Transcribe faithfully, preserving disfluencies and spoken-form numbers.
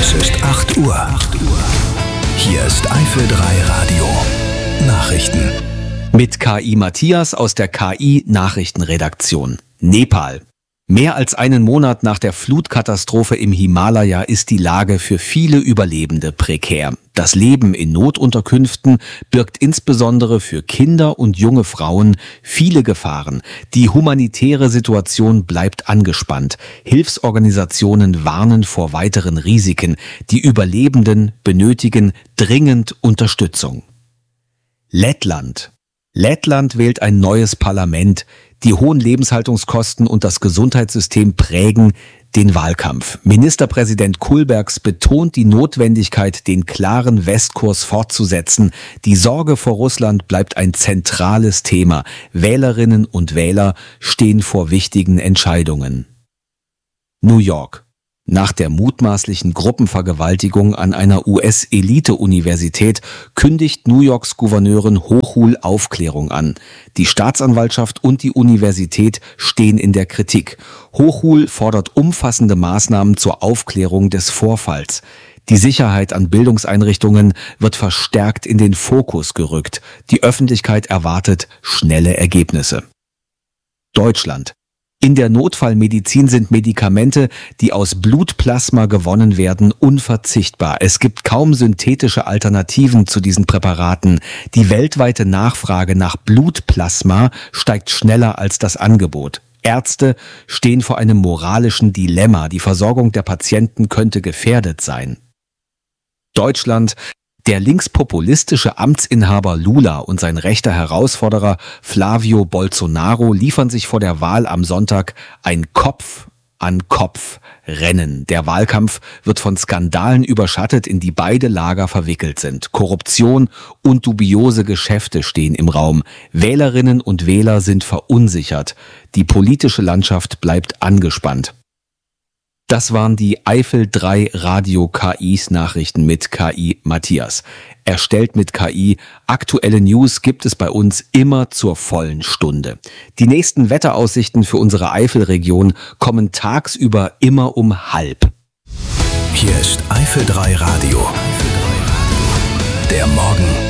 Es ist acht Uhr. Hier ist Eifel drei Radio. Nachrichten. Mit K I Matthias aus der K I-Nachrichtenredaktion. Nepal. Mehr als einen Monat nach der Flutkatastrophe im Himalaya ist die Lage für viele Überlebende prekär. Das Leben in Notunterkünften birgt insbesondere für Kinder und junge Frauen viele Gefahren. Die humanitäre Situation bleibt angespannt. Hilfsorganisationen warnen vor weiteren Risiken. Die Überlebenden benötigen dringend Unterstützung. Lettland. Lettland wählt ein neues Parlament. Die hohen Lebenshaltungskosten und das Gesundheitssystem prägen den Wahlkampf. Ministerpräsident Kulbergs betont die Notwendigkeit, den klaren Westkurs fortzusetzen. Die Sorge vor Russland bleibt ein zentrales Thema. Wählerinnen und Wähler stehen vor wichtigen Entscheidungen. New York. Nach der mutmaßlichen Gruppenvergewaltigung an einer U S-Elite-Universität kündigt New Yorks Gouverneurin Hochul Aufklärung an. Die Staatsanwaltschaft und die Universität stehen in der Kritik. Hochul fordert umfassende Maßnahmen zur Aufklärung des Vorfalls. Die Sicherheit an Bildungseinrichtungen wird verstärkt in den Fokus gerückt. Die Öffentlichkeit erwartet schnelle Ergebnisse. Deutschland. In der Notfallmedizin sind Medikamente, die aus Blutplasma gewonnen werden, unverzichtbar. Es gibt kaum synthetische Alternativen zu diesen Präparaten. Die weltweite Nachfrage nach Blutplasma steigt schneller als das Angebot. Ärzte stehen vor einem moralischen Dilemma. Die Versorgung der Patienten könnte gefährdet sein. Deutschland. Der linkspopulistische Amtsinhaber Lula und sein rechter Herausforderer Flavio Bolsonaro liefern sich vor der Wahl am Sonntag ein Kopf-an-Kopf-Rennen. Der Wahlkampf wird von Skandalen überschattet, in die beide Lager verwickelt sind. Korruption und dubiose Geschäfte stehen im Raum. Wählerinnen und Wähler sind verunsichert. Die politische Landschaft bleibt angespannt. Das waren die Eifel drei Radio K Is Nachrichten mit K I Matthias. Erstellt mit K I. Aktuelle News gibt es bei uns immer zur vollen Stunde. Die nächsten Wetteraussichten für unsere Eifelregion kommen tagsüber immer um halb. Hier ist Eifel drei Radio. Der Morgen